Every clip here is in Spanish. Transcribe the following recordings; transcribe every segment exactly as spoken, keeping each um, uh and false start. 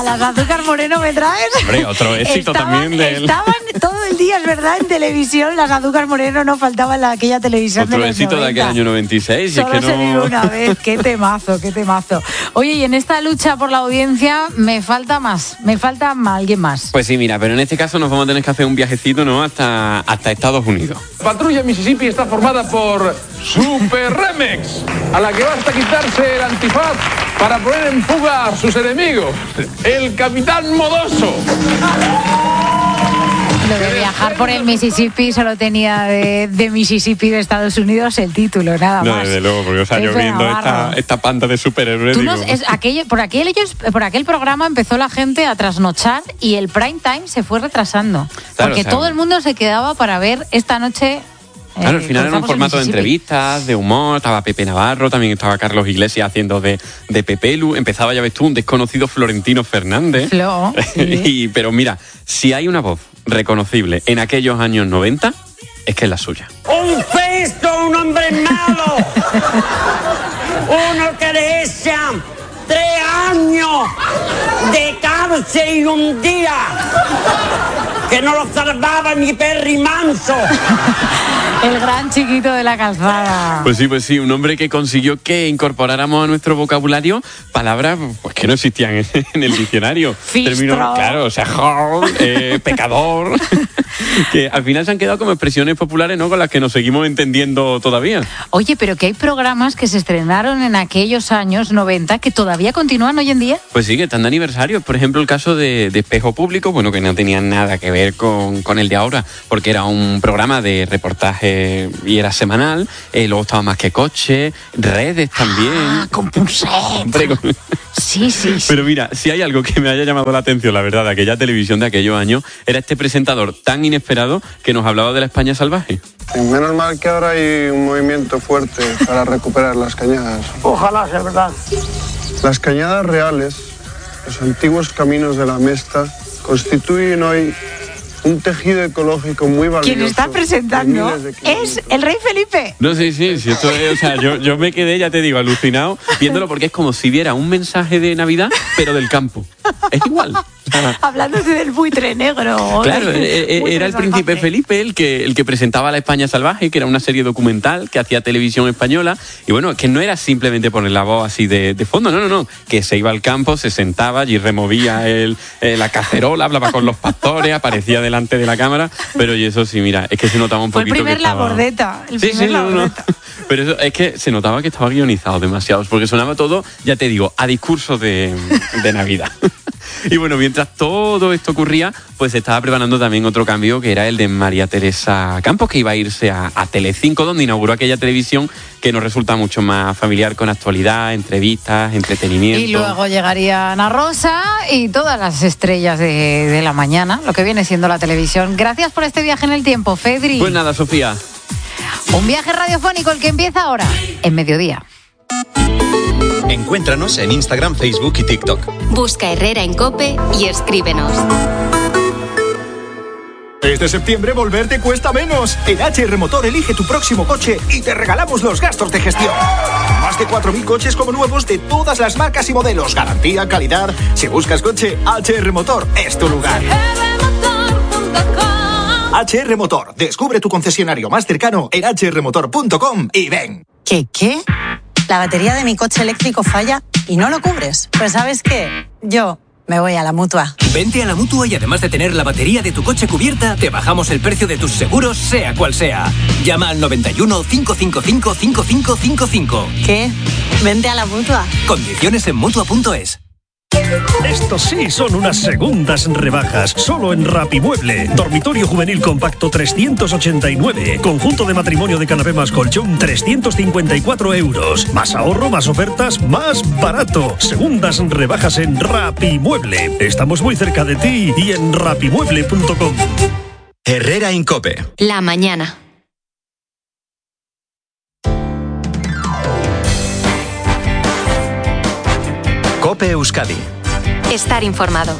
A las Azúcar Moreno me traes. Hombre, otro éxito estaban, también del... Estaban todo el día, es verdad, en televisión. Las Azúcar Moreno no faltaban en aquella televisión Otro de los éxito noventa. de aquel año noventa y seis. Solo y es que se no... vive una vez. Qué temazo, qué temazo. Oye, y en esta lucha por la audiencia me falta más. Me falta alguien más. Pues sí, mira, pero en este caso nos vamos a tener que hacer un viajecito, ¿no? Hasta, hasta Estados Unidos. Patrulla Mississippi está formada por Super Remex, a la que basta quitarse el antifaz para poner en fuga a sus enemigos. El Capitán Modoso. Lo de viajar por el Mississippi solo tenía de, de Mississippi de Estados Unidos el título, nada No, más. desde luego, porque o sea, yo Pepe viendo esta, Navarro. esta panda de superhéroes. Tú digo, nos- es, aquello, por, aquel, ellos, por aquel programa empezó la gente a trasnochar y el prime time se fue retrasando. Claro, porque o sea, todo el mundo se quedaba para ver esta noche. Claro, al eh, final era un cruzamos el formato de Mississippi. entrevistas, de humor, estaba Pepe Navarro, también estaba Carlos Iglesias haciendo de, de Pepelu, empezaba, ya ves tú, un desconocido Florentino Fernández. Flo, sí. y, pero mira, si hay una voz reconocible en aquellos años noventa, es que es la suya. Un festo, un hombre malo. Uno que desea tres años de cárcel y un día que no lo salvaba ni Perry Manso. El gran chiquito de la calzada. Pues sí, pues sí, un hombre que consiguió que incorporáramos a nuestro vocabulario palabras pues, que no existían en, en el diccionario. Fistro. Claro, o sea, whore, eh, pecador, que al final se han quedado como expresiones populares, ¿no? Con las que nos seguimos entendiendo todavía. Oye, pero que hay programas que se estrenaron en aquellos años noventa que todavía continúan hoy en día. Pues sí, que están de aniversario. Por ejemplo, el caso de, de Espejo Público, bueno, que no tenía nada que ver con, con el de ahora, porque era un programa de reportaje y era semanal. Eh, luego estaba Más que Coche, Redes también. Ah, con Punset. Hombre, con- Sí, sí, sí. Pero mira, si hay algo que me haya llamado la atención, la verdad, de aquella televisión de aquellos años, era este presentador tan inesperado que nos hablaba de la España salvaje. Menos mal que ahora hay un movimiento fuerte para recuperar las cañadas. Ojalá sea verdad. Las cañadas reales, los antiguos caminos de la Mesta, constituyen hoy un tejido ecológico muy valioso. Quien está de presentando miles de es kilómetros. el rey Felipe. No, sí, sí, sí, esto es, o sea, yo, yo me quedé, ya te digo, alucinado viéndolo porque es como si viera un mensaje de Navidad, pero del campo. Es igual. O sea, Hablándose del buitre negro. claro, del eh, eh, buitre era el príncipe salvaje. Felipe el que, el que presentaba La España Salvaje, que era una serie documental que hacía Televisión Española. Y bueno, que no era simplemente poner la voz así de, de fondo, no, no, no. Que se iba al campo, se sentaba y removía el, eh, la cacerola, hablaba con los pastores, aparecía delante de la cámara. Pero y eso sí, mira, es que se notaba un Fue el poquito primer que estaba... labordeta. El Sí, primer sí, no, no. labordeta. Pero eso, es que se notaba que estaba guionizado demasiado, porque sonaba todo, ya te digo, a discurso de, de Navidad. Y bueno, mientras todo esto ocurría, pues se estaba preparando también otro cambio, que era el de María Teresa Campos, que iba a irse a, a Telecinco, donde inauguró aquella televisión que nos resulta mucho más familiar, con actualidad, entrevistas, entretenimiento. Y luego llegaría Ana Rosa y todas las estrellas de, de la mañana, lo que viene siendo la televisión. Gracias por este viaje en el tiempo, Fedri. Pues nada, Sofía. Un viaje radiofónico el que empieza ahora, en mediodía. Encuéntranos en Instagram, Facebook y TikTok. Busca Herrera en COPE y escríbenos. Este septiembre volverte cuesta menos. En H R Motor elige tu próximo coche y te regalamos los gastos de gestión. Más de cuatro mil coches como nuevos de todas las marcas y modelos. Garantía, calidad. Si buscas coche, H R Motor es tu lugar. H R Motor. Descubre tu concesionario más cercano en h r motor punto com y ven. ¿Qué, qué? La batería de mi coche eléctrico falla y no lo cubres. Pues ¿sabes qué? Yo me voy a la Mutua. Vente a la Mutua y además de tener la batería de tu coche cubierta, te bajamos el precio de tus seguros, sea cual sea. Llama al noventa y uno, cinco cinco cinco, cinco cinco cinco cinco. ¿Qué? Vente a la Mutua. Condiciones en mutua punto es. Estos sí son unas segundas rebajas, solo en Rapimueble. Dormitorio juvenil compacto trescientos ochenta y nueve. Conjunto de matrimonio de canapé más colchón trescientos cincuenta y cuatro euros. Más ahorro, más ofertas, más barato. Segundas rebajas en Rapimueble. Estamos muy cerca de ti y en rapimueble punto com. Herrera Incope. La mañana. Cope Euskadi. Estar informado.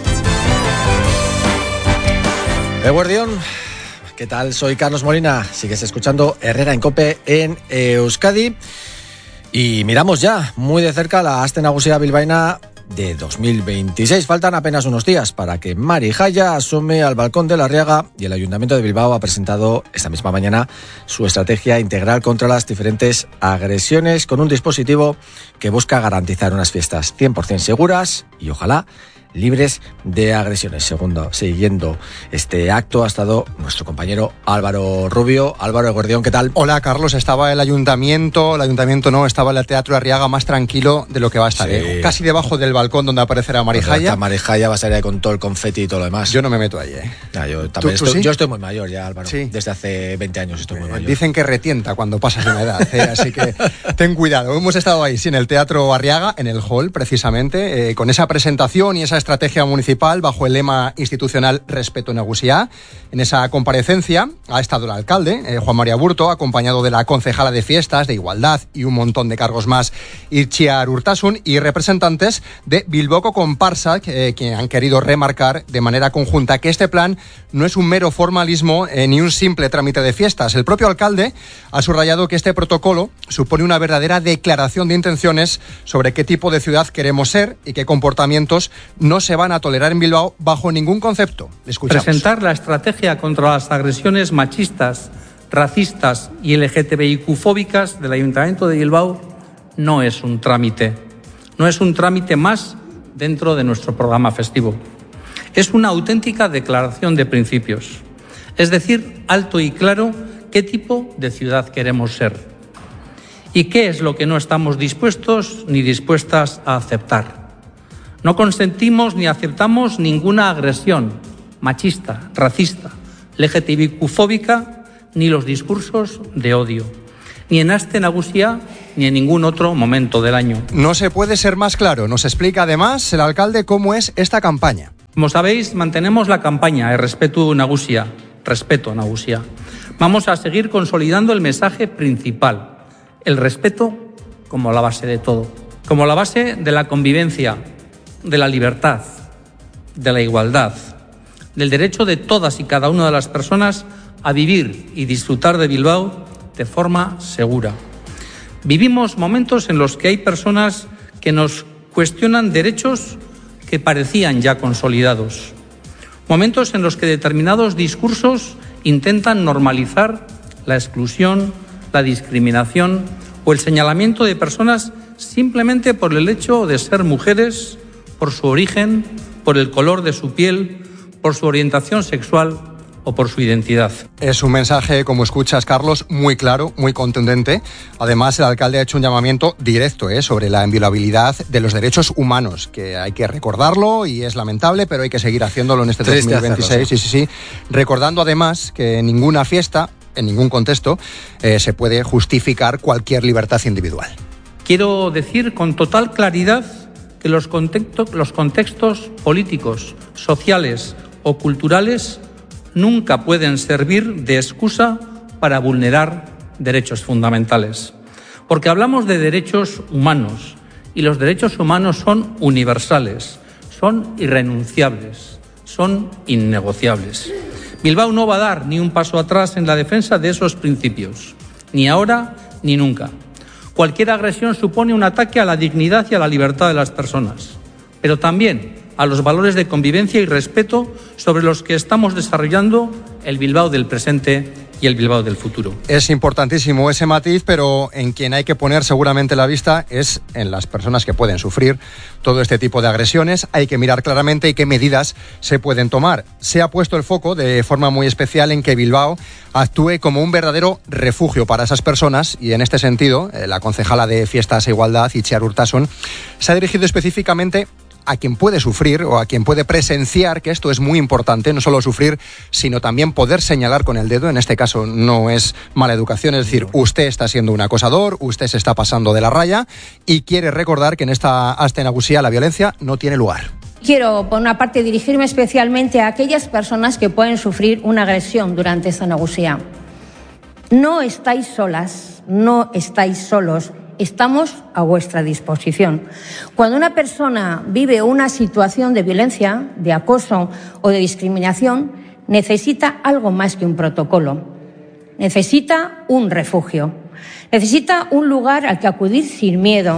Eguardión, ¿qué tal? Soy Carlos Molina. Sigues escuchando Herrera en Cope en Euskadi. Y miramos ya muy de cerca la Aste Nagusia bilbaína de dos mil veintiséis. Faltan apenas unos días para que Mari Jaya asome al balcón de la Arriaga y el Ayuntamiento de Bilbao ha presentado esta misma mañana su estrategia integral contra las diferentes agresiones con un dispositivo que busca garantizar unas fiestas cien por ciento seguras y ojalá libres de agresiones. Segundo, siguiendo este acto ha estado nuestro compañero Álvaro Rubio. Álvaro Eguerdión, ¿qué tal? Hola, Carlos. Estaba el ayuntamiento, el ayuntamiento no, estaba el Teatro Arriaga más tranquilo de lo que va a estar. Sí. ¿eh? Casi debajo del balcón donde aparecerá Mari Jaya. Mari Jaya va a salir ahí con todo el confeti y todo lo demás. Yo no me meto ahí, ¿eh? Ya, yo también ¿Tú, tú estoy, sí? yo estoy muy mayor ya, Álvaro. Sí. Desde hace veinte años estoy muy eh, mayor. Dicen que retienta cuando pasas de una edad, ¿eh? Así que ten cuidado. Hemos estado ahí, sí, en el Teatro Arriaga, en el hall, precisamente, eh, con esa presentación y esa estrategia municipal bajo el lema institucional Respeto Nagusia. En esa comparecencia ha estado el alcalde, eh, Juan María Burto, acompañado de la concejala de Fiestas, de Igualdad y un montón de cargos más, Itziar Urtasun, y representantes de Bilboko Comparsa, eh, que han querido remarcar de manera conjunta que este plan no es un mero formalismo eh, ni un simple trámite de fiestas. El propio alcalde ha subrayado que este protocolo supone una verdadera declaración de intenciones sobre qué tipo de ciudad queremos ser y qué comportamientos no se van a tolerar en Bilbao bajo ningún concepto. Escuchamos. Presentar la estrategia contra las agresiones machistas, racistas y L G T B I Q fóbicas del Ayuntamiento de Bilbao no es un trámite. No es un trámite más dentro de nuestro programa festivo. Es una auténtica declaración de principios. Es decir, alto y claro qué tipo de ciudad queremos ser y qué es lo que no estamos dispuestos ni dispuestas a aceptar. No consentimos ni aceptamos ninguna agresión machista, racista, L G T B I Q fóbica, ni los discursos de odio, ni en Aste Nagusia ni en ningún otro momento del año. No se puede ser más claro. Nos explica además el alcalde cómo es esta campaña. Como sabéis, mantenemos la campaña Respeto Nagusia, Respeto Nagusia. Vamos a seguir consolidando el mensaje principal, el respeto como la base de todo, como la base de la convivencia, de la libertad, de la igualdad, del derecho de todas y cada una de las personas a vivir y disfrutar de Bilbao de forma segura. Vivimos momentos en los que hay personas que nos cuestionan derechos que parecían ya consolidados. Momentos en los que determinados discursos intentan normalizar la exclusión, la discriminación o el señalamiento de personas simplemente por el hecho de ser mujeres, por su origen, por el color de su piel, por su orientación sexual o por su identidad. Es un mensaje, como escuchas, Carlos, muy claro, muy contundente. Además, el alcalde ha hecho un llamamiento directo ¿eh? sobre la inviolabilidad de los derechos humanos, que hay que recordarlo y es lamentable, pero hay que seguir haciéndolo en este dos mil veintiséis. Sí, sí, sí. Recordando además que en ninguna fiesta, en ningún contexto, eh, se puede justificar cualquier libertad individual. Quiero decir con total claridad que los contextos, los contextos políticos, sociales o culturales nunca pueden servir de excusa para vulnerar derechos fundamentales. Porque hablamos de derechos humanos y los derechos humanos son universales, son irrenunciables, son innegociables. Bilbao no va a dar ni un paso atrás en la defensa de esos principios, ni ahora ni nunca. Cualquier agresión supone un ataque a la dignidad y a la libertad de las personas, pero también a los valores de convivencia y respeto sobre los que estamos desarrollando el Bilbao del presente y el Bilbao del futuro. Es importantísimo ese matiz, pero en quien hay que poner seguramente la vista es en las personas que pueden sufrir todo este tipo de agresiones. Hay que mirar claramente y qué medidas se pueden tomar. Se ha puesto el foco de forma muy especial en que Bilbao actúe como un verdadero refugio para esas personas y en este sentido la concejala de Fiestas e Igualdad, Itziar Urtasun, se ha dirigido específicamente a quien puede sufrir o a quien puede presenciar, que esto es muy importante, no solo sufrir, sino también poder señalar con el dedo. En este caso no es mala educación, es decir, usted está siendo un acosador, usted se está pasando de la raya y quiere recordar que en esta Aste Nagusia la violencia no tiene lugar. Quiero, por una parte, dirigirme especialmente a aquellas personas que pueden sufrir una agresión durante esta Nagusia. No estáis solas, no estáis solos. Estamos a vuestra disposición. Cuando una persona vive una situación de violencia, de acoso o de discriminación, necesita algo más que un protocolo. Necesita un refugio. Necesita un lugar al que acudir sin miedo,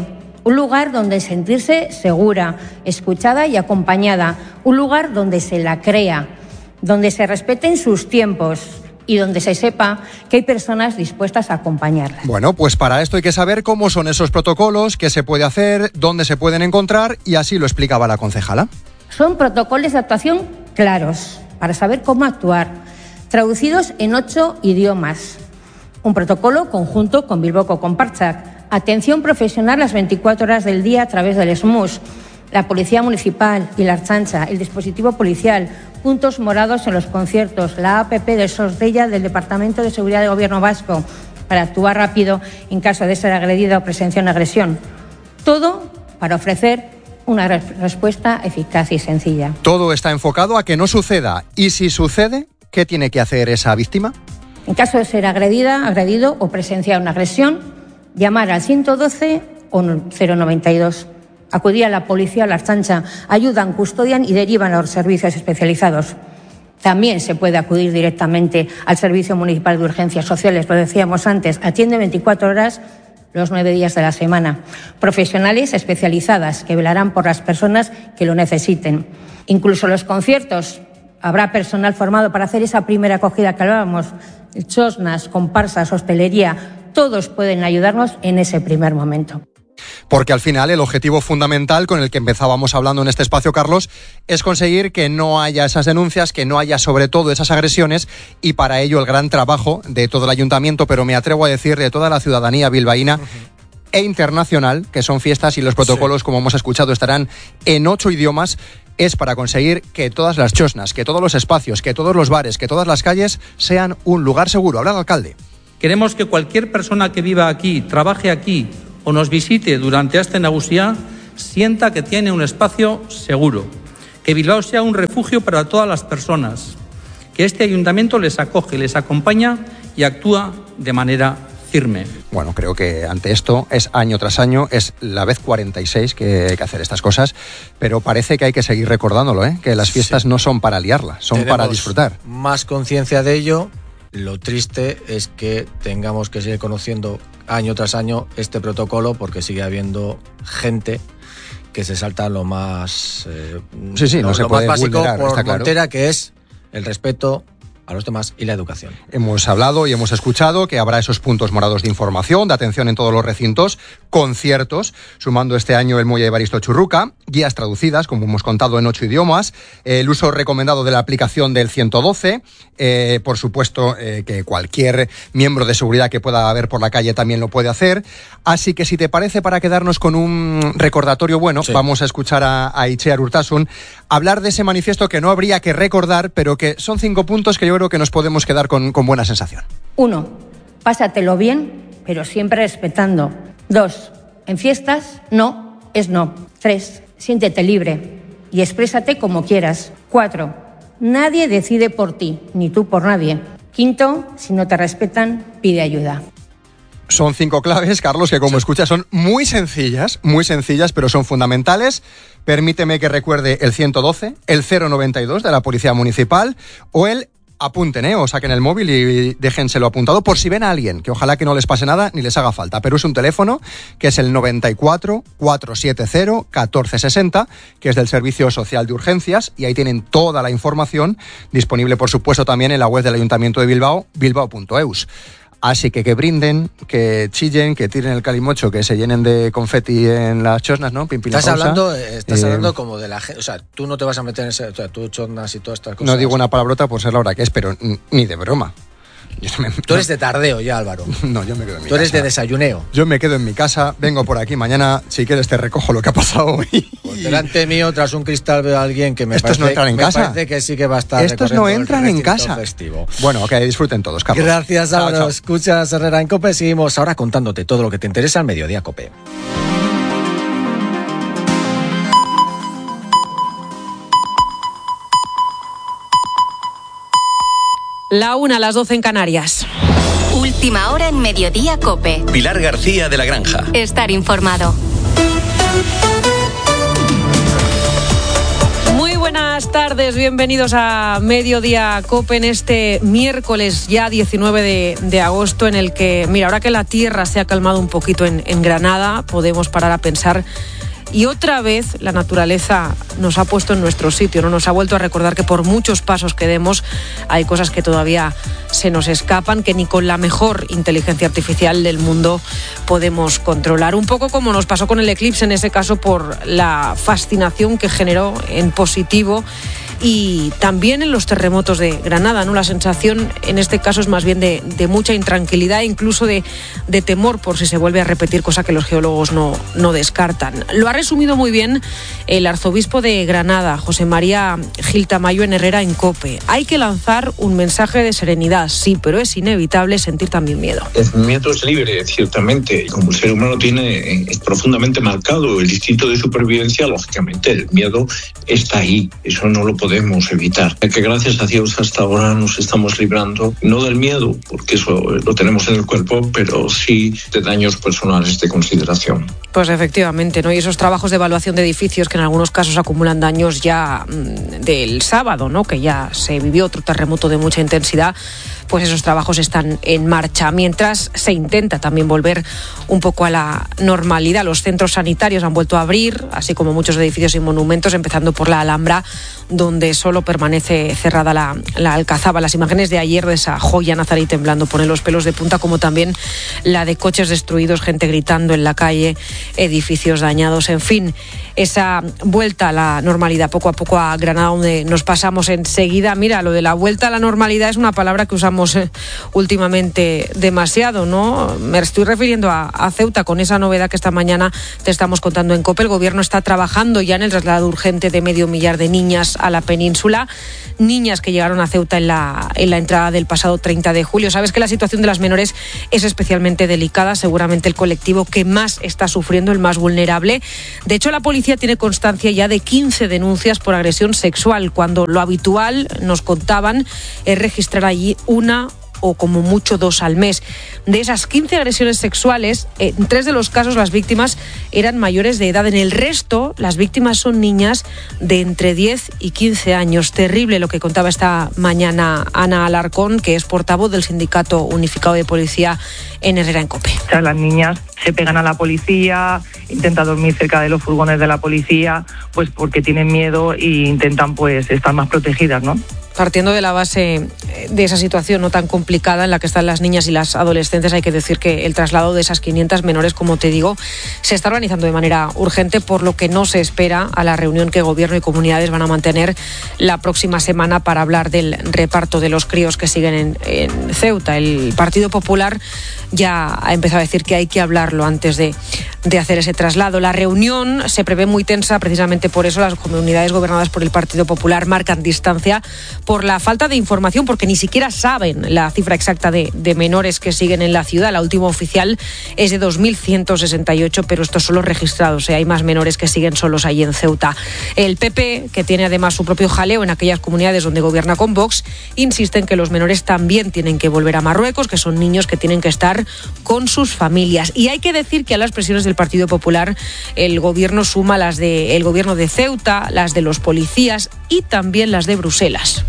Un lugar donde sentirse segura, escuchada y acompañada. Un lugar donde se la crea, donde se respeten sus tiempos y donde se sepa que hay personas dispuestas a acompañarla. Bueno, pues para esto hay que saber cómo son esos protocolos, qué se puede hacer, dónde se pueden encontrar, y así lo explicaba la concejala. Son protocolos de actuación claros para saber cómo actuar, traducidos en ocho idiomas. Un protocolo conjunto con Bilbao Conpartsak. Atención profesional las veinticuatro horas del día a través del S M U S, la Policía Municipal y la Ertzaintza, el dispositivo policial, puntos morados en los conciertos, la A P P de Sosdella del Departamento de Seguridad del Gobierno Vasco para actuar rápido en caso de ser agredida o presenciar una agresión. Todo para ofrecer una res- respuesta eficaz y sencilla. Todo está enfocado a que no suceda, y si sucede, ¿qué tiene que hacer esa víctima? En caso de ser agredida, agredido o presenciar una agresión, llamar al ciento doce o cero noventa y dos. Acudir a la policía o la Ertzaintza, ayudan, custodian y derivan a los servicios especializados. También se puede acudir directamente al Servicio Municipal de Urgencias Sociales, lo decíamos antes, atiende veinticuatro horas los nueve días de la semana. Profesionales especializadas que velarán por las personas que lo necesiten. Incluso los conciertos, habrá personal formado para hacer esa primera acogida que hablábamos, chosnas, comparsas, hostelería, todos pueden ayudarnos en ese primer momento. Porque al final el objetivo fundamental con el que empezábamos hablando en este espacio, Carlos, es conseguir que no haya esas denuncias, que no haya sobre todo esas agresiones, y para ello el gran trabajo de todo el ayuntamiento, pero me atrevo a decir de toda la ciudadanía bilbaína uh-huh. e internacional, que son fiestas y los protocolos, sí. como hemos escuchado, estarán en ocho idiomas, es para conseguir que todas las chosnas, que todos los espacios, que todos los bares, que todas las calles sean un lugar seguro. Habla el alcalde. Queremos que cualquier persona que viva aquí, trabaje aquí o nos visite durante Aste Nagusia sienta que tiene un espacio seguro, que Bilbao sea un refugio para todas las personas, que este ayuntamiento les acoge, les acompaña y actúa de manera firme. Bueno, creo que ante esto es año tras año, es la vez cuarenta y seis que hay que hacer estas cosas, pero parece que hay que seguir recordándolo, ¿eh? Que las fiestas sí. no son para liarla, son Tenemos para disfrutar. Más conciencia de ello. Lo triste es que tengamos que seguir conociendo año tras año este protocolo, porque sigue habiendo gente que se salta lo más, eh, sí, sí, lo, no se lo puede más básico vulnerar, por está claro. Montera, que es el respeto a los demás y la educación. Hemos hablado y hemos escuchado que habrá esos puntos morados de información, de atención en todos los recintos, conciertos, sumando este año el Muelle Evaristo Churruca, guías traducidas, como hemos contado, en ocho idiomas, eh, el uso recomendado de la aplicación del ciento doce, eh, por supuesto eh, que cualquier miembro de seguridad que pueda haber por la calle también lo puede hacer. Así que si te parece, para quedarnos con un recordatorio bueno, sí. vamos a escuchar a, a Itziar Urtasun hablar de ese manifiesto que no habría que recordar, pero que son cinco puntos que yo creo que nos podemos quedar con, con buena sensación. Uno, pásatelo bien, pero siempre respetando. Dos, en fiestas, no es no. Tres, siéntete libre y exprésate como quieras. Cuatro, nadie decide por ti, ni tú por nadie. Quinto, si no te respetan, pide ayuda. Son cinco claves, Carlos, que como sí. escuchas son muy sencillas, muy sencillas, pero son fundamentales. Permíteme que recuerde el ciento doce, el cero noventa y dos de la Policía Municipal o el apunten, ¿eh? O saquen el móvil y déjenselo apuntado por si ven a alguien, que ojalá que no les pase nada ni les haga falta. Pero es un teléfono que es el noventa y cuatro, cuatrocientos setenta, mil cuatrocientos sesenta, que es del Servicio Social de Urgencias, y ahí tienen toda la información disponible, por supuesto, también en la web del Ayuntamiento de Bilbao, bilbao punto eus. Así que que brinden, que chillen, que tiren el calimocho, que se llenen de confeti en las chosnas, ¿no? Pimpina estás pausa. hablando, estás eh, hablando como de la gente, o sea, tú no te vas a meter en ese, o sea, tú chosnas y todas estas cosas. No digo una palabrota por ser la hora que es, pero ni de broma. Yo me, tú eres de tardeo ya, Álvaro. No, yo me quedo en mi Tú casa. eres de desayuneo. Yo me quedo en mi casa, vengo por aquí mañana, si quieres te recojo lo que ha pasado hoy. Por delante mío, tras un cristal, veo a alguien que me Estos parece, no entran en me casa. parece que sí que va a estar. Estos no entran en casa. Festivo. Bueno, que disfruten todos, Carlos. Gracias, Álvaro. Chao, chao. Escuchas Herrera en COPE. Seguimos ahora contándote todo lo que te interesa al Mediodía COPE. La una a las doce en Canarias. Última hora en Mediodía COPE. Pilar García de la Granja. Estar informado. buenas tardes, bienvenidos a Mediodía COPE en este miércoles ya diecinueve de, de agosto, en el que, mira, ahora que la tierra se ha calmado un poquito en, en Granada, podemos parar a pensar. Y otra vez la naturaleza nos ha puesto en nuestro sitio, ¿no? Nos ha vuelto a recordar que por muchos pasos que demos hay cosas que todavía se nos escapan, que ni con la mejor inteligencia artificial del mundo podemos controlar. Un poco como nos pasó con el eclipse, en ese caso por la fascinación que generó en positivo, y también en los terremotos de Granada, ¿no? La sensación en este caso es más bien de, de mucha intranquilidad, incluso de, de temor por si se vuelve a repetir, cosa que los geólogos no, no descartan. Lo ha resumido muy bien el arzobispo de Granada, José María Gil Tamayo, en Herrera en COPE. Hay que lanzar un mensaje de serenidad, sí, pero es inevitable sentir también miedo. El miedo es libre, ciertamente. Como el ser humano tiene es profundamente marcado el instinto de supervivencia, lógicamente el miedo está ahí. Eso no lo podemos evitar. Que gracias a Dios hasta ahora nos estamos librando, no del miedo, porque eso lo tenemos en el cuerpo, pero sí de daños personales de consideración. Pues efectivamente, ¿no? Y esos trabajos de evaluación de edificios que en algunos casos acumulan daños ya mmm, del sábado, ¿no? Que ya se vivió otro terremoto de mucha intensidad, pues esos trabajos están en marcha. Mientras se intenta también volver un poco a la normalidad. Los centros sanitarios han vuelto a abrir, así como muchos edificios y monumentos, empezando por la Alhambra, donde solo permanece cerrada la, la Alcazaba. Las imágenes de ayer de esa joya nazarí temblando ponen los pelos de punta, como también la de coches destruidos, gente gritando en la calle, edificios dañados, en fin, esa vuelta a la normalidad poco a poco a Granada, donde nos pasamos enseguida. Mira, lo de la vuelta a la normalidad es una palabra que usamos eh, últimamente demasiado, ¿no? Me estoy refiriendo a, a Ceuta, con esa novedad que esta mañana te estamos contando en COPE. El gobierno está trabajando ya en el traslado urgente de medio millar de niñas a la península, niñas que llegaron a Ceuta en la, en la entrada del pasado treinta de julio. Sabes que la situación de las menores es especialmente delicada, seguramente el colectivo que más está sufriendo, el más vulnerable. De hecho, la policía tiene constancia ya de quince denuncias por agresión sexual, cuando lo habitual, nos contaban, es registrar allí una o como mucho dos al mes. De esas quince agresiones sexuales, en tres de los casos las víctimas eran mayores de edad. En el resto, las víctimas son niñas de entre diez y quince años. Terrible lo que contaba esta mañana Ana Alarcón, que es portavoz del Sindicato Unificado de Policía en Herrera en COPE. O sea, las niñas se pegan a la policía, intentan dormir cerca de los furgones de la policía, pues porque tienen miedo e intentan pues estar más protegidas, ¿no? Partiendo de la base de esa situación no tan complicada en la que están las niñas y las adolescentes, hay que decir que el traslado de esas quinientas menores, como te digo, se está organizando de manera urgente, por lo que no se espera a la reunión que Gobierno y comunidades van a mantener la próxima semana para hablar del reparto de los críos que siguen en, en Ceuta. El Partido Popular ya ha empezado a decir que hay que hablarlo antes de, de hacer ese traslado. La reunión se prevé muy tensa, precisamente por eso las comunidades gobernadas por el Partido Popular marcan distancia por la falta de información, porque ni siquiera saben la cifra exacta de, de menores que siguen en la ciudad. La última oficial es de dos mil ciento sesenta y ocho, pero estos son los registrados, ¿eh? Hay más menores que siguen solos ahí en Ceuta. El P P, que tiene además su propio jaleo en aquellas comunidades donde gobierna con Vox, insiste en que los menores también tienen que volver a Marruecos, que son niños que tienen que estar con sus familias. Y hay que decir que a las presiones del Partido Popular el gobierno suma las del gobierno de Ceuta, las de los policías y también las de Bruselas.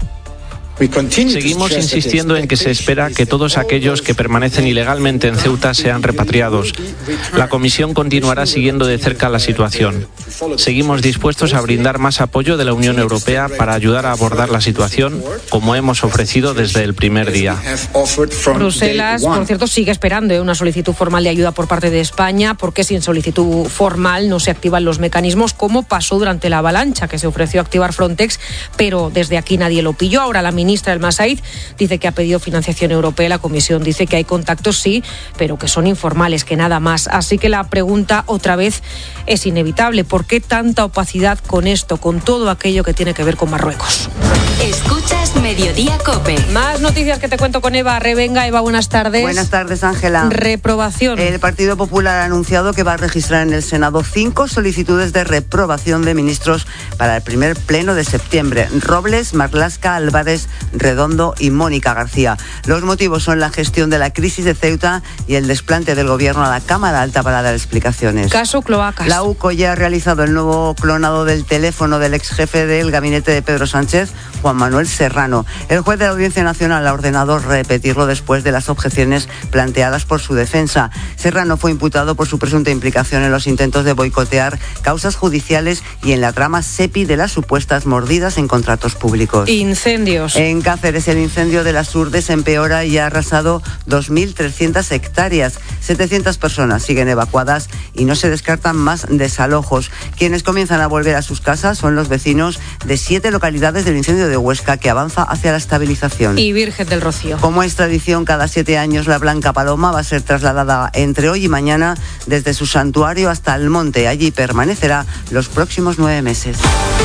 Seguimos insistiendo en que se espera que todos aquellos que permanecen ilegalmente en Ceuta sean repatriados. La Comisión continuará siguiendo de cerca la situación. Seguimos dispuestos a brindar más apoyo de la Unión Europea para ayudar a abordar la situación, como hemos ofrecido desde el primer día. Bruselas, por cierto, sigue esperando una solicitud formal de ayuda por parte de España, porque sin solicitud formal no se activan los mecanismos, como pasó durante la avalancha, que se ofreció activar Frontex, pero desde aquí nadie lo pilló. Ahora la ministra El Masaid dice que ha pedido financiación europea. La Comisión dice que hay contactos, sí, pero que son informales, que nada más. Así que la pregunta otra vez es inevitable. ¿Por qué tanta opacidad con esto, con todo aquello que tiene que ver con Marruecos? Escuchas Mediodía COPE. Más noticias que te cuento con Eva Revenga. Eva, buenas tardes. Buenas tardes, Ángela. Reprobación. El Partido Popular ha anunciado que va a registrar en el Senado cinco solicitudes de reprobación de ministros para el primer pleno de septiembre. Robles, Marlaska, Álvarez, Redondo y Mónica García. Los motivos son la gestión de la crisis de Ceuta y el desplante del gobierno a la Cámara Alta para dar explicaciones. Caso cloacas. La U C O ya ha realizado el nuevo clonado del teléfono del ex jefe del gabinete de Pedro Sánchez, Juan Manuel Serrano. El juez de la Audiencia Nacional ha ordenado repetirlo después de las objeciones planteadas por su defensa. Serrano fue imputado por su presunta implicación en los intentos de boicotear causas judiciales y en la trama SEPI de las supuestas mordidas en contratos públicos. Incendios. En Cáceres, el incendio de las Urdes empeora y ha arrasado dos mil trescientas hectáreas. setecientas personas siguen evacuadas y no se descartan más desalojos. Quienes comienzan a volver a sus casas son los vecinos de siete localidades del incendio de Huesca, que avanza hacia la estabilización. Y Virgen del Rocío. Como es tradición, cada siete años la Blanca Paloma va a ser trasladada entre hoy y mañana desde su santuario hasta el monte. Allí permanecerá los próximos nueve meses.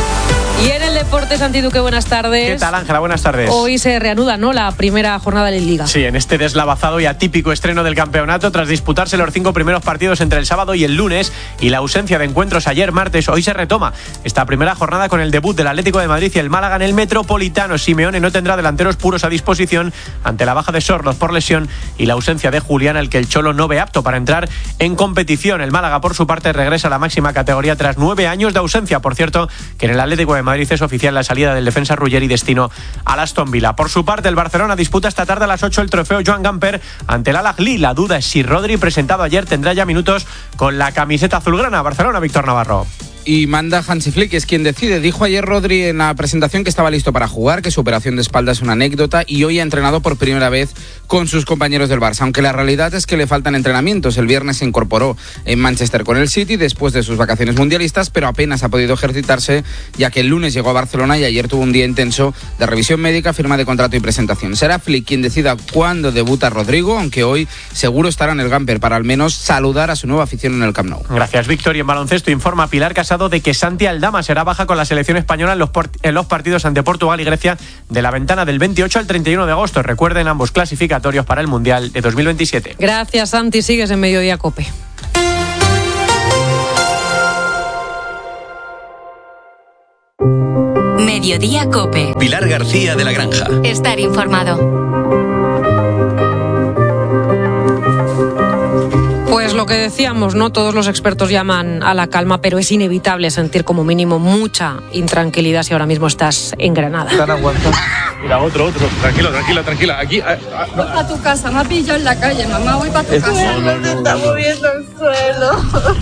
Y en el deporte, Santi Duque, buenas tardes. ¿Qué tal, Ángela? Buenas tardes. Hoy se reanuda, ¿no?, la primera jornada de la Liga. Sí, en este deslavazado y atípico estreno del campeonato, tras disputarse los cinco primeros partidos entre el sábado y el lunes y la ausencia de encuentros ayer martes, hoy se retoma esta primera jornada con el debut del Atlético de Madrid y el Málaga en el Metropolitano. Simeone no tendrá delanteros puros a disposición ante la baja de Sorloz por lesión y la ausencia de Julián, al que el Cholo no ve apto para entrar en competición. El Málaga, por su parte, regresa a la máxima categoría tras nueve años de ausencia. Por cierto, que en el Atlético de Madrid es oficial la salida del defensa Ruggeri y destino al Aston Villa. Por su parte, el Barcelona disputa esta tarde a las ocho el trofeo Joan Gamper ante el Al-Ahly. La duda es si Rodri, presentado ayer, tendrá ya minutos con la camiseta azulgrana. Barcelona, Víctor Navarro. Y manda Hansi Flick, es quien decide. Dijo ayer Rodri en la presentación que estaba listo para jugar, que su operación de espalda es una anécdota y hoy ha entrenado por primera vez con sus compañeros del Barça, aunque la realidad es que le faltan entrenamientos. El viernes se incorporó en Manchester con el City después de sus vacaciones mundialistas, pero apenas ha podido ejercitarse, ya que el lunes llegó a Barcelona y ayer tuvo un día intenso de revisión médica, firma de contrato y presentación. Será Flick quien decida cuándo debuta Rodrigo, aunque hoy seguro estará en el Gamper para al menos saludar a su nueva afición en el Camp Nou. Gracias, Víctor. Y en baloncesto informa Pilar Casado de que Santi Aldama será baja con la selección española en los, port- en los partidos ante Portugal y Grecia de la ventana del veintiocho al treinta y uno de agosto. Recuerden, ambos clasificatorios para el Mundial de dos mil veintisiete. Gracias, Santi. Sigues en Mediodía COPE. Mediodía COPE. Pilar García de la Granja. Estar informado. Pues lo que decíamos, ¿no? Todos los expertos llaman a la calma, pero es inevitable sentir como mínimo mucha intranquilidad si ahora mismo estás en Granada. Están aguantando. Mira, otro, otro. Tranquilo, tranquila, tranquila. Aquí. Ah, ah, no. Voy para tu casa, me ha pillado en la calle, mamá. Voy para tu Es- casa. no, no, no, Se está no. moviendo el suelo.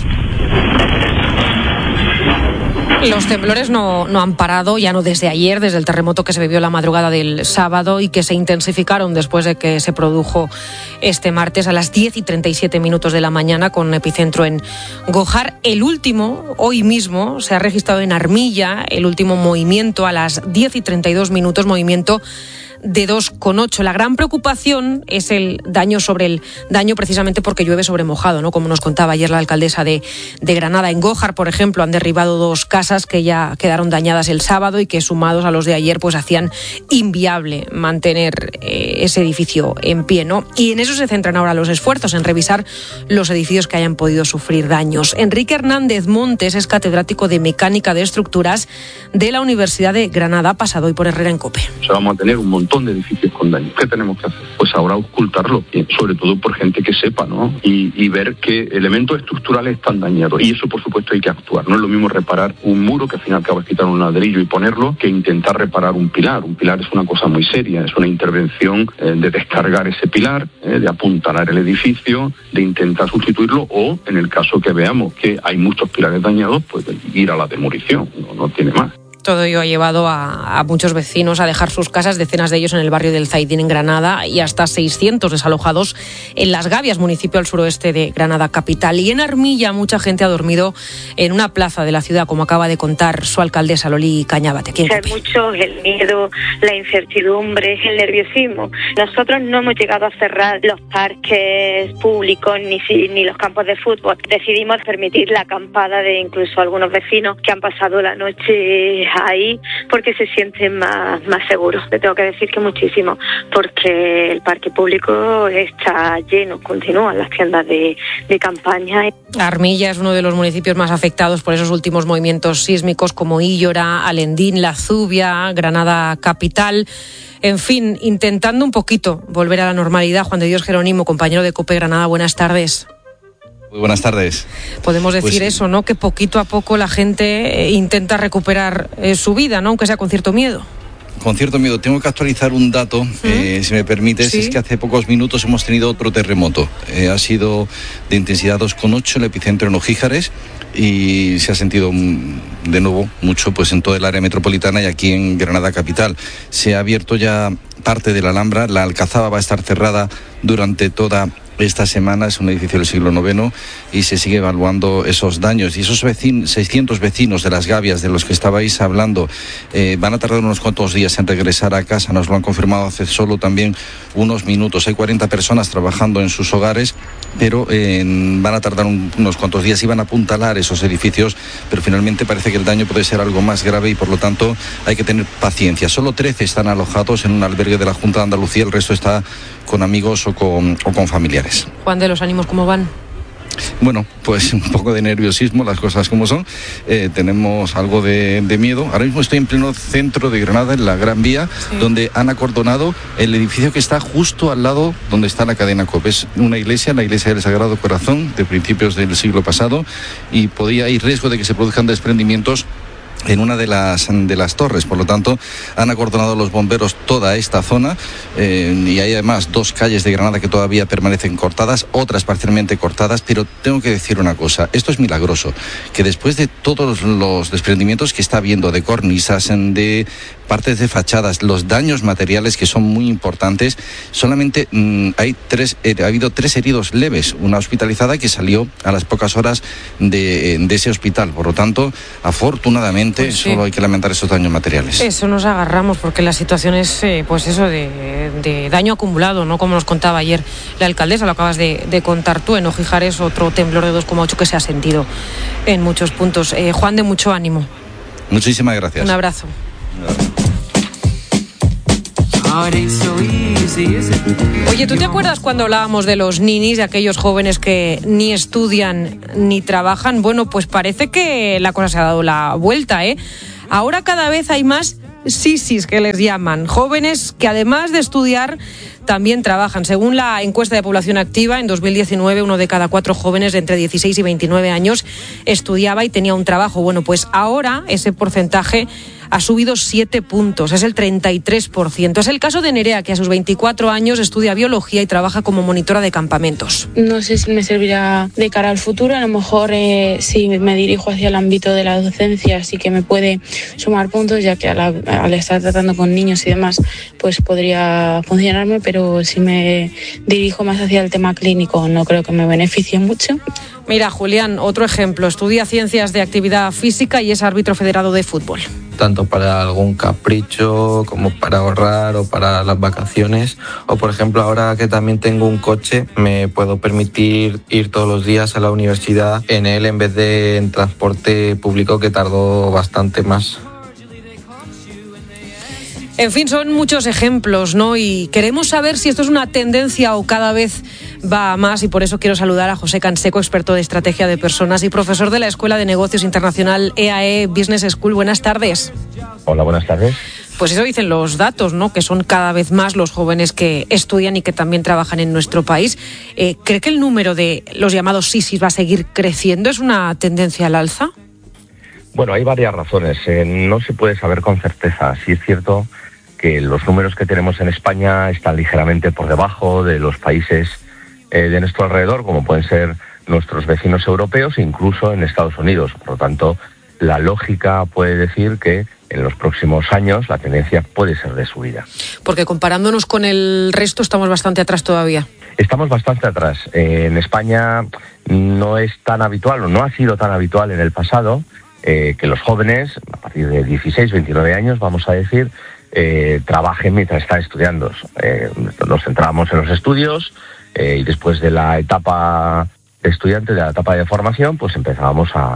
Los temblores no, no han parado, ya no desde ayer, desde el terremoto que se vivió la madrugada del sábado y que se intensificaron después de que se produjo este martes a las diez y treinta y siete minutos de la mañana con epicentro en Gojar. El último, hoy mismo, se ha registrado en Armilla, el último movimiento a las diez y treinta y dos minutos, movimiento de dos coma ocho. La gran preocupación es el daño sobre el daño precisamente porque llueve sobre mojado, ¿no? Como nos contaba ayer la alcaldesa de, de Granada. En Gójar, por ejemplo, han derribado dos casas que ya quedaron dañadas el sábado y que, sumados a los de ayer, pues hacían inviable mantener eh, ese edificio en pie, ¿no? Y en eso se centran ahora los esfuerzos, en revisar los edificios que hayan podido sufrir daños. Enrique Hernández Montes es catedrático de Mecánica de Estructuras de la Universidad de Granada. Ha pasado hoy por Herrera en COPE. O sea, vamos a tener un montón de edificios con daño. ¿Qué tenemos que hacer? Pues ahora ocultarlo, y sobre todo por gente que sepa, ¿no? Y, y ver qué elementos estructurales están dañados. Y eso, por supuesto, hay que actuar. No es lo mismo reparar un muro, que al fin y al cabo es quitar un ladrillo y ponerlo, que intentar reparar un pilar. Un pilar es una cosa muy seria, es una intervención eh, de descargar ese pilar, eh, de apuntalar el edificio, de intentar sustituirlo, o, en el caso que veamos que hay muchos pilares dañados, pues ir a la demolición. No, no tiene más. Todo ello ha llevado a, a muchos vecinos a dejar sus casas, decenas de ellos en el barrio del Zaidín en Granada y hasta seiscientos desalojados en Las Gavias, municipio al suroeste de Granada capital. Y en Armilla mucha gente ha dormido en una plaza de la ciudad, como acaba de contar su alcaldesa Loli Cañabate. ¿Quién Hay mucho el miedo, la incertidumbre, el nerviosismo. Nosotros no hemos llegado a cerrar los parques públicos ni, si, ni los campos de fútbol. Decidimos permitir la acampada de incluso algunos vecinos que han pasado la noche ahí porque se sienten más, más seguros. Te tengo que decir que muchísimo, porque el parque público está lleno, continúan las tiendas de, de campaña. Armilla es uno de los municipios más afectados por esos últimos movimientos sísmicos, como Íllora, Alendín, La Zubia, Granada capital. En fin, intentando un poquito volver a la normalidad. Juan de Dios Jerónimo, compañero de COPE Granada, buenas tardes. Muy buenas tardes. Podemos decir pues, eso, ¿no? Que poquito a poco la gente eh, intenta recuperar eh, su vida, ¿no? Aunque sea con cierto miedo. Con cierto miedo. Tengo que actualizar un dato, ¿Mm? eh, si me permites. ¿Sí? Es que hace pocos minutos hemos tenido otro terremoto. Eh, ha sido de intensidad dos coma ocho, el epicentro en Ojíjares, y se ha sentido de nuevo mucho pues en toda el área metropolitana y aquí en Granada capital. Se ha abierto ya parte de la Alhambra, la Alcazaba va a estar cerrada durante toda esta semana, es un edificio del siglo noveno y se sigue evaluando esos daños. Y esos vecinos, seiscientos vecinos de Las Gavias, de los que estabais hablando, eh, van a tardar unos cuantos días en regresar a casa. Nos lo han confirmado hace solo también unos minutos. Hay cuarenta personas trabajando en sus hogares, pero eh, van a tardar un, unos cuantos días y van a apuntalar esos edificios, pero finalmente parece que el daño puede ser algo más grave y por lo tanto hay que tener paciencia. Solo trece están alojados en un albergue de la Junta de Andalucía, el resto está con amigos o con, o con familiares. Juan, de los ánimos, ¿cómo van? Bueno, pues un poco de nerviosismo, las cosas como son. Eh, tenemos algo de, de miedo. Ahora mismo estoy en pleno centro de Granada, en la Gran Vía, sí, donde han acordonado el edificio que está justo al lado donde está la cadena COPE. Es una iglesia, la iglesia del Sagrado Corazón, de principios del siglo pasado, y podía hay riesgo de que se produzcan desprendimientos en una de las de las torres. Por lo tanto, han acordonado los bomberos toda esta zona eh, y hay además dos calles de Granada que todavía permanecen cortadas, otras parcialmente cortadas, pero tengo que decir una cosa, esto es milagroso, que después de todos los desprendimientos que está habiendo de cornisas, de partes de fachadas, los daños materiales que son muy importantes, solamente mmm, hay tres, eh, ha habido tres heridos leves, una hospitalizada que salió a las pocas horas de, de ese hospital. Por lo tanto, afortunadamente, pues sí, solo hay que lamentar esos daños materiales. Eso nos agarramos, porque la situación es, eh, pues eso, de, de daño acumulado, ¿no? Como nos contaba ayer la alcaldesa, lo acabas de, de contar tú, en Ojíjares, otro temblor de dos coma ocho que se ha sentido en muchos puntos. Eh, Juan, de mucho ánimo. Muchísimas gracias. Un abrazo. Oye, ¿tú te acuerdas cuando hablábamos de los ninis, de aquellos jóvenes que ni estudian ni trabajan? Bueno, pues parece que la cosa se ha dado la vuelta, ¿eh? Ahora cada vez hay más sisis, que les llaman, jóvenes que además de estudiar también trabajan. Según la encuesta de población activa, en dos mil diecinueve uno de cada cuatro jóvenes de entre dieciséis y veintinueve años estudiaba y tenía un trabajo. Bueno, pues ahora ese porcentaje ha subido siete puntos, es el treinta y tres por ciento. Es el caso de Nerea, que a sus veinticuatro años estudia biología y trabaja como monitora de campamentos. No sé si me servirá de cara al futuro, a lo mejor eh, si me dirijo hacia el ámbito de la docencia sí que me puede sumar puntos, ya que al, al estar tratando con niños y demás, pues podría funcionarme, pero si me dirijo más hacia el tema clínico no creo que me beneficie mucho. Mira, Julián, otro ejemplo, estudia ciencias de actividad física y es árbitro federado de fútbol. Tanto para algún capricho como para ahorrar o para las vacaciones. O por ejemplo, ahora que también tengo un coche, me puedo permitir ir todos los días a la universidad en él en vez de en transporte público, que tardó bastante más. En fin, son muchos ejemplos, ¿no? Y queremos saber si esto es una tendencia o cada vez va a más, y por eso quiero saludar a José Canseco, experto de estrategia de personas y profesor de la Escuela de Negocios Internacional E A E Business School. Buenas tardes. Hola, buenas tardes. Pues eso dicen los datos, ¿no? Que son cada vez más los jóvenes que estudian y que también trabajan en nuestro país. Eh, ¿Cree que el número de los llamados sisis va a seguir creciendo? ¿Es una tendencia al alza? Bueno, hay varias razones. Eh, no se puede saber con certeza. Sí es cierto que los números que tenemos en España están ligeramente por debajo de los países eh, de nuestro alrededor, como pueden ser nuestros vecinos europeos, incluso en Estados Unidos. Por lo tanto, la lógica puede decir que en los próximos años la tendencia puede ser de subida. Porque comparándonos con el resto estamos bastante atrás todavía. Estamos bastante atrás. Eh, en España no es tan habitual, o no ha sido tan habitual en el pasado, eh, que los jóvenes, a partir de dieciséis, veintinueve años, vamos a decir, Eh, trabajen mientras están estudiando. Eh, nos centramos en los estudios eh, y después de la etapa de estudiante, de la etapa de formación, pues empezábamos a,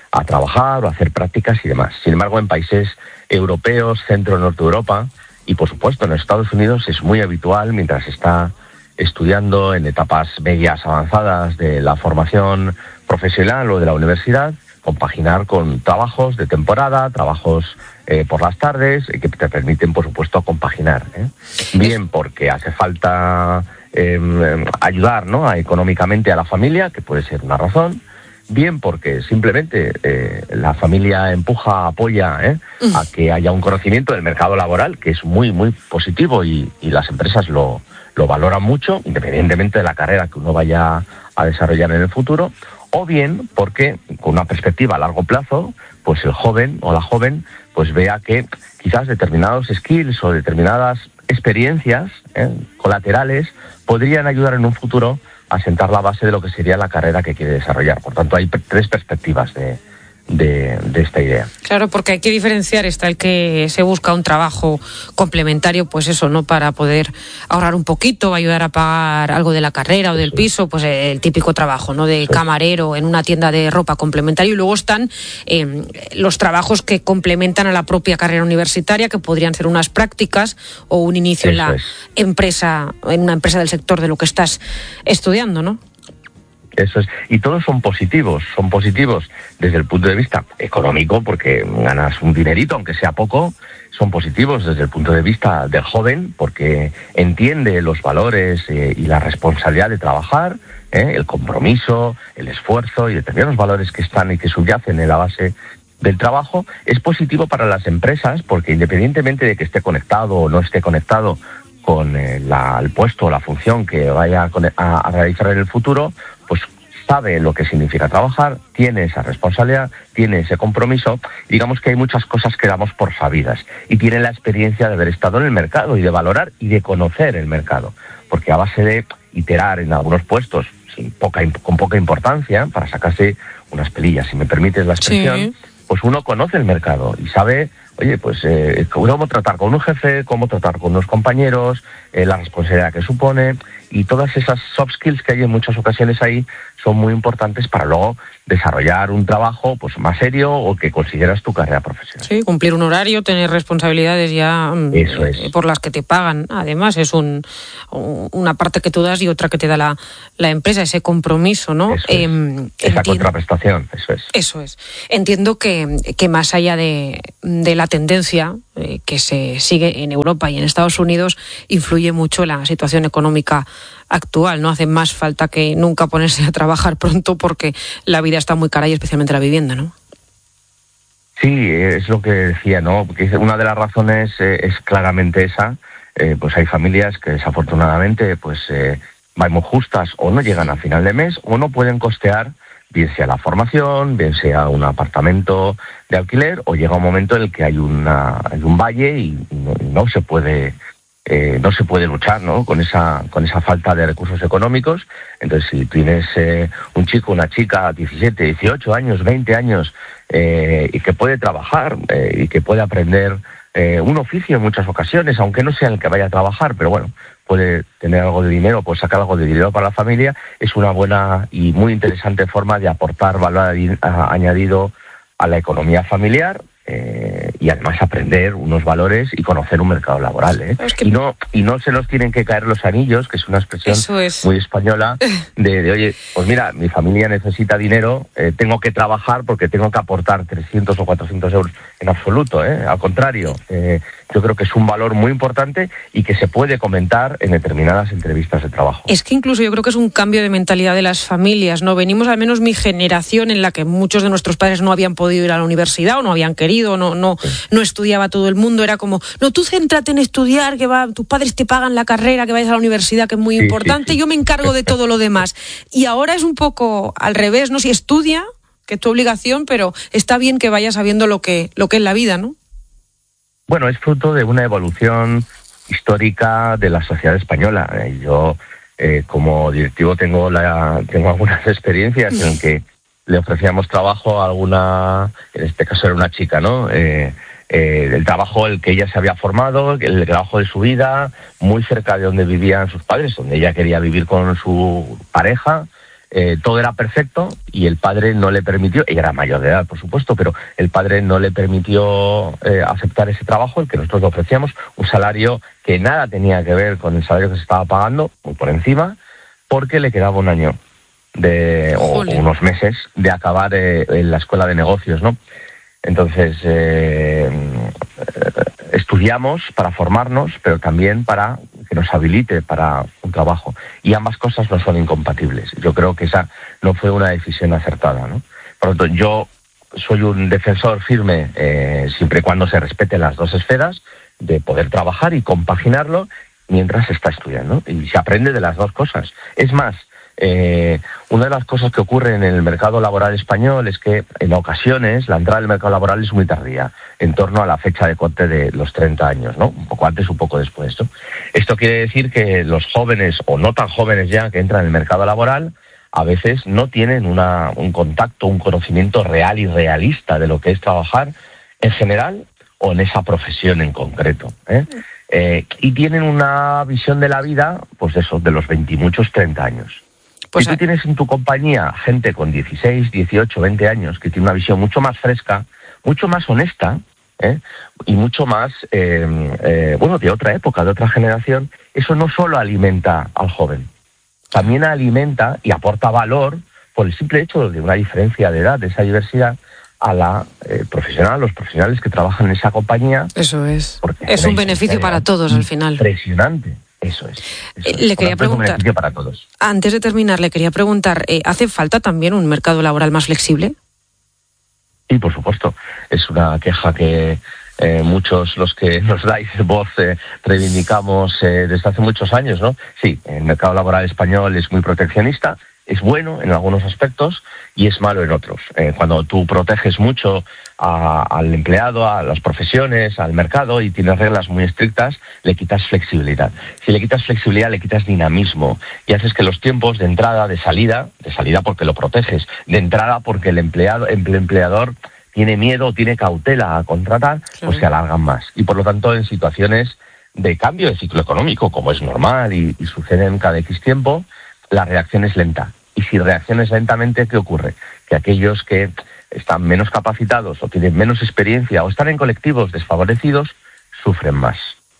a trabajar o a hacer prácticas y demás. Sin embargo, en países europeos, centro y norte de Europa, y por supuesto en Estados Unidos es muy habitual, mientras está estudiando en etapas medias avanzadas de la formación profesional o de la universidad, compaginar con trabajos de temporada, trabajos eh, por las tardes, que te permiten, por supuesto, compaginar. ¿eh? Bien porque hace falta eh, ayudar, ¿no?, a, económicamente a la familia, que puede ser una razón, bien porque simplemente eh, la familia empuja, apoya ¿eh? a que haya un conocimiento del mercado laboral, que es muy, muy positivo y, y las empresas lo, lo valoran mucho, independientemente de la carrera que uno vaya a desarrollar en el futuro, o bien porque con una perspectiva a largo plazo, pues el joven o la joven pues vea que quizás determinados skills o determinadas experiencias ¿eh? colaterales podrían ayudar en un futuro a sentar la base de lo que sería la carrera que quiere desarrollar. Por tanto, hay tres perspectivas de, de, de esta idea. Claro, porque hay que diferenciar, está el que se busca un trabajo complementario, pues eso, ¿no?, para poder ahorrar un poquito, ayudar a pagar algo de la carrera o del piso, pues el típico trabajo, ¿no?, de camarero en una tienda de ropa complementario. Y luego están eh, los trabajos que complementan a la propia carrera universitaria, que podrían ser unas prácticas o un inicio eso en la es. empresa, en una empresa del sector de lo que estás estudiando, ¿no? Eso es, y todos son positivos, son positivos desde el punto de vista económico, porque ganas un dinerito, aunque sea poco, son positivos desde el punto de vista del joven, porque entiende los valores eh, y la responsabilidad de trabajar, eh, el compromiso, el esfuerzo y determinados valores que están y que subyacen en la base del trabajo. Es positivo para las empresas, porque independientemente de que esté conectado o no esté conectado con eh, la, el puesto o la función que vaya a, a, a realizar en el futuro, pues sabe lo que significa trabajar, tiene esa responsabilidad, tiene ese compromiso. Digamos que hay muchas cosas que damos por sabidas y tiene la experiencia de haber estado en el mercado y de valorar y de conocer el mercado, porque a base de iterar en algunos puestos sin poca, con poca importancia para sacarse unas pelillas, si me permites la expresión, sí, pues uno conoce el mercado y sabe, oye, pues eh, cómo tratar con un jefe, cómo tratar con unos compañeros, eh, la responsabilidad que supone, y todas esas soft skills que hay en muchas ocasiones ahí son muy importantes para luego desarrollar un trabajo pues más serio o que consideras tu carrera profesional. Sí, cumplir un horario, tener responsabilidades ya Eso es. eh, por las que te pagan. Además, es un, una parte que tú das y otra que te da la, la empresa, ese compromiso, ¿no? Eso es. Eh, Esa entiendo, contraprestación, eso es. Eso es. Entiendo que, que más allá de, de la tendencia eh, que se sigue en Europa y en Estados Unidos, influye mucho la situación económica actual, ¿no? Hace más falta que nunca ponerse a trabajar pronto porque la vida está muy cara y especialmente la vivienda, ¿no? Sí, es lo que decía, ¿no? Porque una de las razones eh, es claramente esa. Eh, pues hay familias que desafortunadamente pues eh, van muy justas o no llegan a final de mes o no pueden costear bien sea la formación, bien sea un apartamento de alquiler, o llega un momento en el que hay, una, hay un valle y no, no se puede eh, no se puede luchar, ¿no?, con esa con esa falta de recursos económicos. Entonces, si tienes eh, un chico, una chica, diecisiete, dieciocho años, veinte años, eh, y que puede trabajar eh, y que puede aprender eh, un oficio en muchas ocasiones, aunque no sea el que vaya a trabajar, pero bueno, puede tener algo de dinero, puede sacar algo de dinero para la familia, es una buena y muy interesante forma de aportar valor añadido a la economía familiar eh, y además aprender unos valores y conocer un mercado laboral. ¿eh? Es que... y, no, y no se nos tienen que caer los anillos, que es una expresión es. muy española, de, de, oye, pues mira, mi familia necesita dinero, eh, tengo que trabajar porque tengo que aportar trescientos o cuatrocientos euros. En absoluto, ¿eh? Al contrario. Eh, yo creo que es un valor muy importante y que se puede comentar en determinadas entrevistas de trabajo. Es que incluso yo creo que es un cambio de mentalidad de las familias, ¿no? Venimos, al menos mi generación, en la que muchos de nuestros padres no habían podido ir a la universidad o no habían querido, no no sí. no estudiaba todo el mundo, era como, no, tú céntrate en estudiar, que va, tus padres te pagan la carrera, que vayas a la universidad, que es muy sí, importante, sí, sí. yo me encargo de todo lo demás. Y ahora es un poco al revés, ¿no? Si estudia, que es tu obligación, pero está bien que vayas sabiendo lo que, lo que es la vida, ¿no? Bueno, es fruto de una evolución histórica de la sociedad española. Yo, eh, como directivo, tengo la tengo algunas experiencias en que le ofrecíamos trabajo a alguna, en este caso era una chica, ¿no? Eh, eh, el trabajo el que ella se había formado, el trabajo de su vida, muy cerca de donde vivían sus padres, donde ella quería vivir con su pareja. eh, todo era perfecto y el padre no le permitió, ella era mayor de edad, por supuesto, pero el padre no le permitió eh, aceptar ese trabajo, el que nosotros le ofrecíamos, un salario que nada tenía que ver con el salario que se estaba pagando, muy por encima, porque le quedaba un año de o, o unos meses de acabar eh, en la escuela de negocios, ¿no? Entonces, eh, estudiamos para formarnos, pero también para que nos habilite para un trabajo. Y ambas cosas no son incompatibles. Yo creo que esa no fue una decisión acertada, ¿no? Por lo tanto, yo soy un defensor firme, eh, siempre y cuando se respeten las dos esferas, de poder trabajar y compaginarlo mientras se está estudiando. Y se aprende de las dos cosas. Es más, Eh, una de las cosas que ocurre en el mercado laboral español es que en ocasiones la entrada al mercado laboral es muy tardía, en torno a la fecha de corte de los treinta años, ¿no? Un poco antes, un poco después, ¿no? Esto quiere decir que los jóvenes, o no tan jóvenes ya, que entran en el mercado laboral, a veces no tienen una, un contacto, un conocimiento real y realista de lo que es trabajar en general o en esa profesión en concreto, ¿eh? Eh, y tienen una visión de la vida, pues eso, de los veintimuchos, treinta años. Pues si tú tienes en tu compañía gente con dieciséis, dieciocho, veinte años que tiene una visión mucho más fresca, mucho más honesta, ¿eh? y mucho más, eh, eh, bueno, de otra época, de otra generación, eso no solo alimenta al joven, también alimenta y aporta valor por el simple hecho de una diferencia de edad, de esa diversidad, a la eh, profesional, a los profesionales que trabajan en esa compañía. Eso es. Es un beneficio para todos al final. Impresionante. Eso es. Eso eh, le es. quería preguntar, un para todos. Antes de terminar, le quería preguntar, eh, ¿hace falta también un mercado laboral más flexible? Sí, por supuesto. Es una queja que eh, muchos, los que nos dais voz, eh, reivindicamos eh, desde hace muchos años, ¿no? Sí, el mercado laboral español es muy proteccionista, es bueno en algunos aspectos y es malo en otros. Eh, cuando tú proteges mucho a, al empleado, a las profesiones, al mercado y tienes reglas muy estrictas, le quitas flexibilidad. Si le quitas flexibilidad, le quitas dinamismo y haces que los tiempos de entrada, de salida, de salida porque lo proteges, de entrada porque el empleado, el empleador tiene miedo, tiene cautela a contratar, sí, pues se alargan más. Y por lo tanto, en situaciones de cambio de ciclo económico, como es normal y, y sucede en cada X tiempo, la reacción es lenta. Y si reacciones lentamente, ¿qué ocurre? Que aquellos que están menos capacitados o tienen menos experiencia o están en colectivos desfavorecidos, sufren más.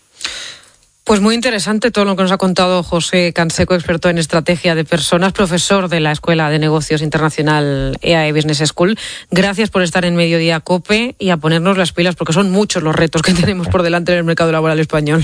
Pues muy interesante todo lo que nos ha contado José Canseco, experto en estrategia de personas, profesor de la Escuela de Negocios Internacional E A E Business School. Gracias por estar en Mediodía COPE y a ponernos las pilas, porque son muchos los retos que tenemos por delante en el mercado laboral español.